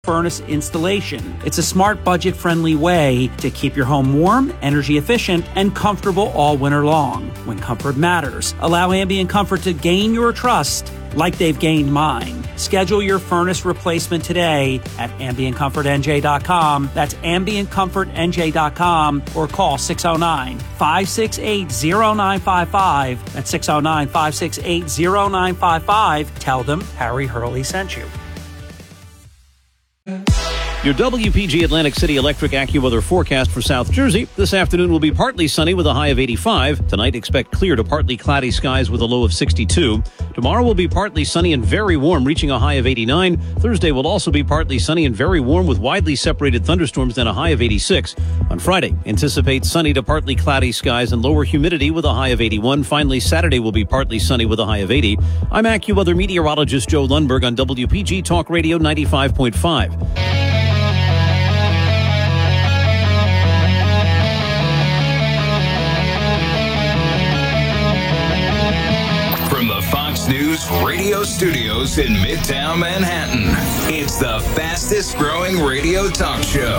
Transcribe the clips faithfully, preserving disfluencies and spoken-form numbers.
furnace installation. It's a smart, budget-friendly way to keep your home warm, energy efficient, and comfortable all winter long. When comfort matters, allow Ambient Comfort to gain your trust like they've gained mine. Schedule your furnace replacement today at ambient comfort n j dot com. That's ambient comfort n j dot com or call six oh nine, five six eight, oh nine five five. That's six oh nine, five six eight, oh nine five five. Tell them Harry Hurley sent you. Your W P G Atlantic City Electric AccuWeather forecast for South Jersey. This afternoon will be partly sunny with a high of eighty-five. Tonight, expect clear to partly cloudy skies with a low of sixty-two. Tomorrow will be partly sunny and very warm, reaching a high of eighty-nine. Thursday will also be partly sunny and very warm with widely separated thunderstorms and a high of eighty-six. On Friday, anticipate sunny to partly cloudy skies and lower humidity with a high of eighty-one. Finally, Saturday will be partly sunny with a high of eighty. I'm AccuWeather meteorologist Joe Lundberg on W P G Talk Radio ninety-five point five. News radio studios in Midtown Manhattan. It's the fastest growing radio talk show.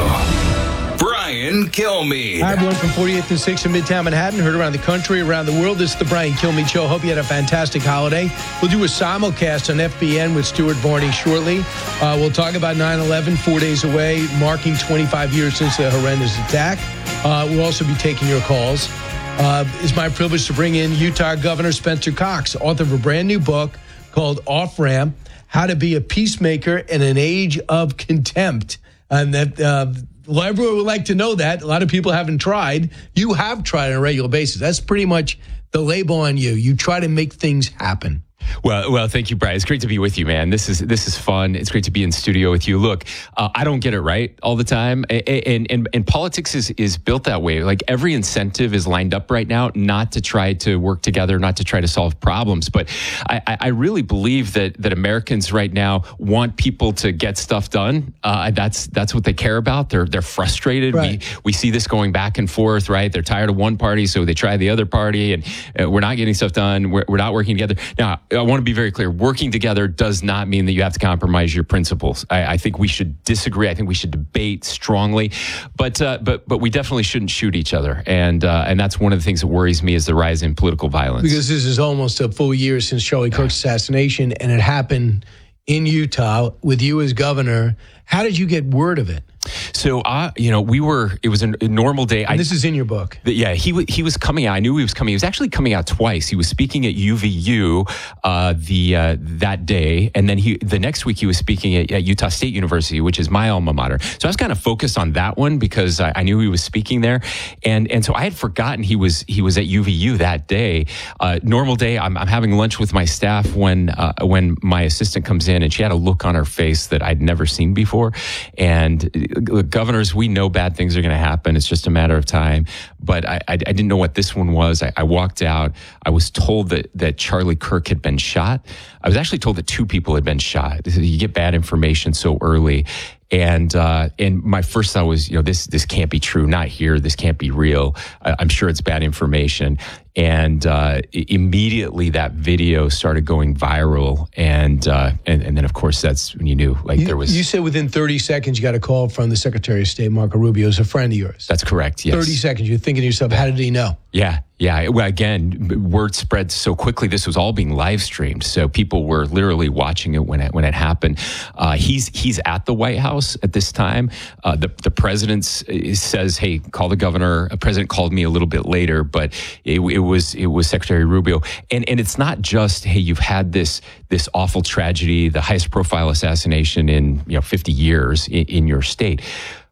Brian Kilmeade. Hi, everyone from forty-eighth and sixth in Midtown Manhattan. Heard around the country, around the world. This is the Brian Kilmeade Show. Hope you had a fantastic holiday. We'll do a simulcast on F B N with Stuart Varney shortly. Uh, we'll talk about nine eleven, four days away, marking twenty-five years since the horrendous attack. Uh, we'll also be taking your calls. Uh, it's my privilege to bring in Utah Governor Spencer Cox, author of a brand new book called Off Ramp, How to Be a Peacemaker in an Age of Contempt. And that, uh, well, everyone would like to know that. A lot of people haven't tried. You have tried on a regular basis. That's pretty much the label on you. You try to make things happen. Well, well, thank you, Brian. It's great to be with you, man. This is this is fun. It's great to be in studio with you. Look, uh, I don't get it right all the time, and and and politics is is built that way. Like every incentive is lined up right now, not to try to work together, not to try to solve problems. But I, I really believe that that Americans right now want people to get stuff done. Uh, that's that's what they care about. They're they're frustrated. Right. We we see this going back and forth. Right? They're tired of one party, so they try the other party, and uh, we're not getting stuff done. We're we're not working together now. I want to be very clear. Working together does not mean that you have to compromise your principles. I, I think we should disagree. I think we should debate strongly, but uh, but but we definitely shouldn't shoot each other. And uh, and that's one of the things that worries me is the rise in political violence. Because this is almost a full year since Charlie Kirk's assassination, and it happened in Utah with you as governor. How did you get word of it? So, uh, you know, we were, it was a, a normal day. And this I, is in your book. The, yeah, he, w- he was coming out. I knew he was coming. He was actually coming out twice. He was speaking at U V U uh, the uh, that day. And then he the next week he was speaking at, at Utah State University, which is my alma mater. So I was kind of focused on that one because I, I knew he was speaking there. And and so I had forgotten he was he was at U V U that day. Uh, normal day, I'm, I'm having lunch with my staff when, uh, when my assistant comes in, and she had a look on her face that I'd never seen before. And governors, we know bad things are going to happen. It's just a matter of time. But I, I, I didn't know what this one was. I, I walked out. I was told that, that Charlie Kirk had been shot. I was actually told that two people had been shot. You get bad information so early. And uh, and my first thought was, you know, this this can't be true. Not here. This can't be real. I, I'm sure it's bad information. And uh, immediately that video started going viral. And, uh, and and then, of course, that's when you knew, like, you, there was... You said within thirty seconds you got a call from the Secretary of State, Marco Rubio, who's a friend of yours. That's correct, yes. thirty seconds. You're thinking to yourself, how did he know? Yeah, yeah. Well, again, word spread so quickly. This was all being live streamed, so people were literally watching it when it when it happened. Uh, he's he's at the White House at this time. Uh, the the president says, "Hey, call the governor." A president called me a little bit later, but it, it was it was Secretary Rubio, and and it's not just, hey, you've had this this awful tragedy, the highest profile assassination in you know fifty years in, in your state,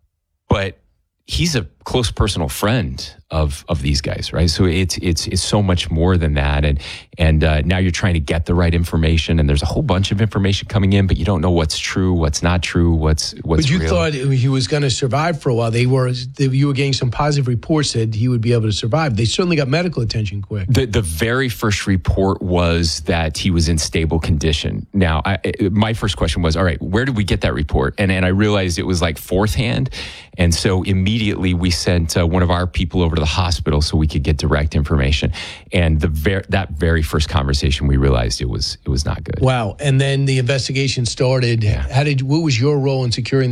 but he's a close personal friend of of these guys, right? So it's it's it's so much more than that, and and uh, now you're trying to get the right information, and there's a whole bunch of information coming in, but you don't know what's true, what's not true, what's what's. But you real. thought he was going to survive for a while. They were they, you were getting some positive reports that he would be able to survive. They certainly got medical attention quick. The the very first report was that he was in stable condition. Now, I, my first question was, all right, where did we get that report? And and I realized it was like fourth hand, and so immediately we we sent uh, one of our people over to the hospital so we could get direct information. And the ver- that very first conversation, we realized it was it was not good. Wow. And then the investigation started. Yeah. How did? What was your role in securing